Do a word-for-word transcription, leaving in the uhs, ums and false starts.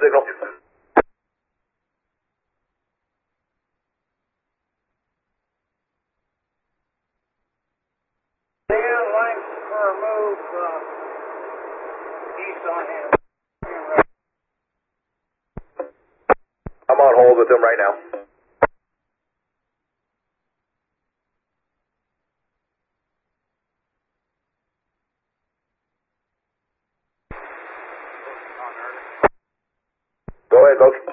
signal. Dan, line for a move uh, east on him. I'm on hold with him right now. Go ahead, folks.